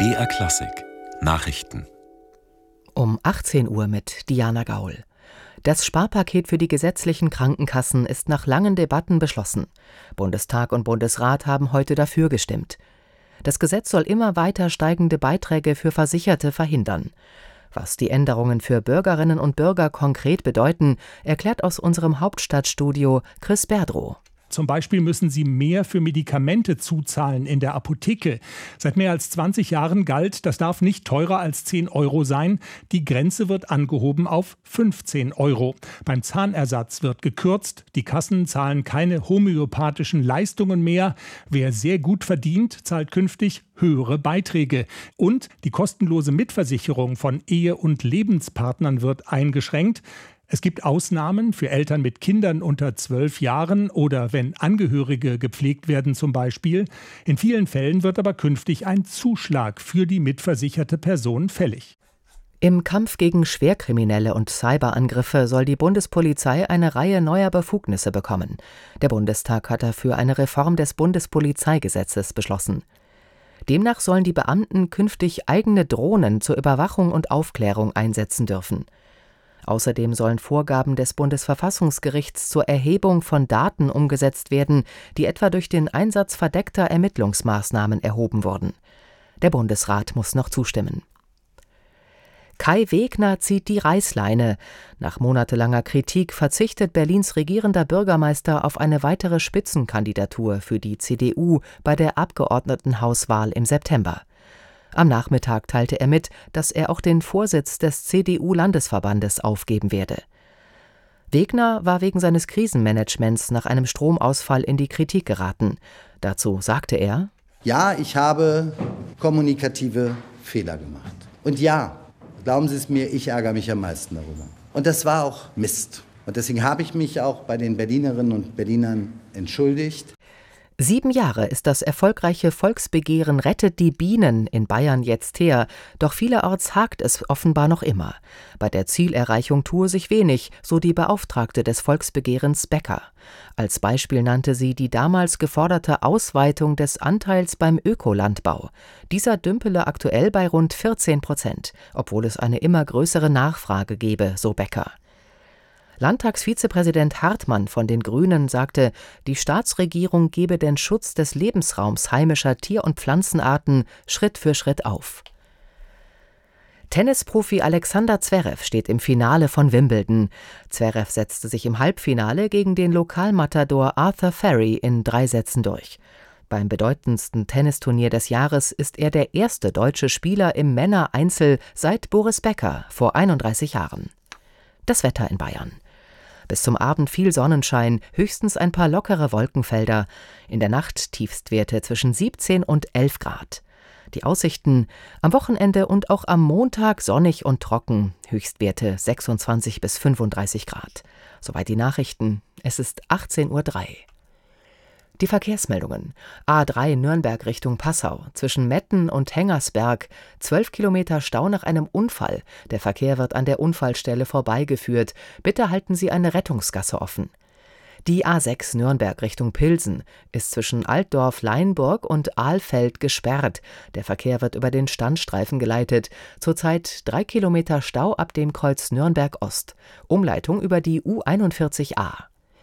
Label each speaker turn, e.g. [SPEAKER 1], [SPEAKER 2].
[SPEAKER 1] BR Klassik Nachrichten
[SPEAKER 2] Um 18 Uhr mit Diana Gaul. Das Sparpaket für die gesetzlichen Krankenkassen ist nach langen Debatten beschlossen. Bundestag und Bundesrat haben heute dafür gestimmt. Das Gesetz soll immer weiter steigende Beiträge für Versicherte verhindern. Was die Änderungen für Bürgerinnen und Bürger konkret bedeuten, erklärt aus unserem Hauptstadtstudio Chris Berdrow.
[SPEAKER 3] Zum Beispiel müssen sie mehr für Medikamente zuzahlen in der Apotheke. Seit mehr als 20 Jahren galt, das darf nicht teurer als 10 Euro sein. Die Grenze wird angehoben auf 15 Euro. Beim Zahnersatz wird gekürzt. Die Kassen zahlen keine homöopathischen Leistungen mehr. Wer sehr gut verdient, zahlt künftig höhere Beiträge. Und die kostenlose Mitversicherung von Ehe- und Lebenspartnern wird eingeschränkt. Es gibt Ausnahmen für Eltern mit Kindern unter 12 Jahren oder wenn Angehörige gepflegt werden zum Beispiel. In vielen Fällen wird aber künftig ein Zuschlag für die mitversicherte Person fällig.
[SPEAKER 2] Im Kampf gegen Schwerkriminelle und Cyberangriffe soll die Bundespolizei eine Reihe neuer Befugnisse bekommen. Der Bundestag hat dafür eine Reform des Bundespolizeigesetzes beschlossen. Demnach sollen die Beamten künftig eigene Drohnen zur Überwachung und Aufklärung einsetzen dürfen. Außerdem sollen Vorgaben des Bundesverfassungsgerichts zur Erhebung von Daten umgesetzt werden, die etwa durch den Einsatz verdeckter Ermittlungsmaßnahmen erhoben wurden. Der Bundesrat muss noch zustimmen. Kai Wegner zieht die Reißleine. Nach monatelanger Kritik verzichtet Berlins regierender Bürgermeister auf eine weitere Spitzenkandidatur für die CDU bei der Abgeordnetenhauswahl im September. Am Nachmittag teilte er mit, dass er auch den Vorsitz des CDU-Landesverbandes aufgeben werde. Wegner war wegen seines Krisenmanagements nach einem Stromausfall in die Kritik geraten. Dazu sagte er:
[SPEAKER 4] Ja, ich habe kommunikative Fehler gemacht. Und ja, glauben Sie es mir, ich ärgere mich am meisten darüber. Und das war auch Mist. Und deswegen habe ich mich auch bei den Berlinerinnen und Berlinern entschuldigt.
[SPEAKER 2] 7 Jahre ist das erfolgreiche Volksbegehren Rettet die Bienen in Bayern jetzt her, doch vielerorts hakt es offenbar noch immer. Bei der Zielerreichung tue sich wenig, so die Beauftragte des Volksbegehrens Becker. Als Beispiel nannte sie die damals geforderte Ausweitung des Anteils beim Ökolandbau. Dieser dümpele aktuell bei rund 14%, obwohl es eine immer größere Nachfrage gebe, so Becker. Landtagsvizepräsident Hartmann von den Grünen sagte, die Staatsregierung gebe den Schutz des Lebensraums heimischer Tier- und Pflanzenarten Schritt für Schritt auf. Tennisprofi Alexander Zverev steht im Finale von Wimbledon. Zverev setzte sich im Halbfinale gegen den Lokalmatador Arthur Ferry in 3 Sätzen durch. Beim bedeutendsten Tennisturnier des Jahres ist er der erste deutsche Spieler im Männer-Einzel seit Boris Becker vor 31 Jahren. Das Wetter in Bayern. Bis zum Abend viel Sonnenschein, höchstens ein paar lockere Wolkenfelder. In der Nacht Tiefstwerte zwischen 17 und 11 Grad. Die Aussichten: am Wochenende und auch am Montag sonnig und trocken. Höchstwerte 26 bis 35 Grad. Soweit die Nachrichten. Es ist 18:03 Uhr. Die Verkehrsmeldungen. A3 Nürnberg Richtung Passau. Zwischen Metten und Hengersberg 12 Kilometer Stau nach einem Unfall. Der Verkehr wird an der Unfallstelle vorbeigeführt. Bitte halten Sie eine Rettungsgasse offen. Die A6 Nürnberg Richtung Pilsen ist zwischen Altdorf-Leinburg und Ahlfeld gesperrt. Der Verkehr wird über den Standstreifen geleitet. Zurzeit 3 Kilometer Stau ab dem Kreuz Nürnberg Ost. Umleitung über die U41a.